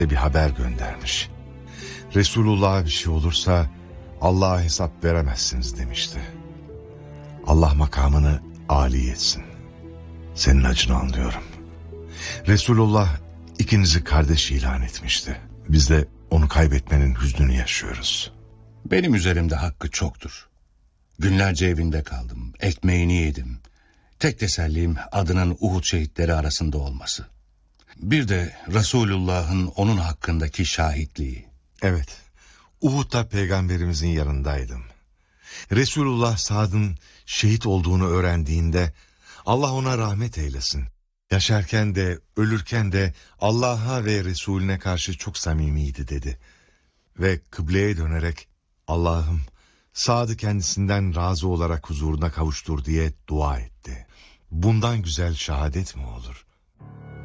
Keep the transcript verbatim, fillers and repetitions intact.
bir haber göndermiş. Resulullah'a bir şey olursa Allah'a hesap veremezsiniz demişti. Allah makamını âli etsin. Senin acını anlıyorum. Resulullah ikinizi kardeş ilan etmişti. Biz de onu kaybetmenin hüznünü yaşıyoruz. Benim üzerimde hakkı çoktur. Günlerce evinde kaldım, ekmeğini yedim. Tek tesellim adının Uhud şehitleri arasında olması. Bir de Resulullah'ın onun hakkındaki şahitliği. Evet, Uhud'da peygamberimizin yanındaydım. Resulullah Sad'ın şehit olduğunu öğrendiğinde Allah ona rahmet eylesin. Yaşarken de ölürken de Allah'a ve Resulüne karşı çok samimiydi dedi. Ve kıbleye dönerek Allah'ım Sad'ı kendisinden razı olarak huzuruna kavuştur diye dua etti. Bundan güzel şehadet mi olur?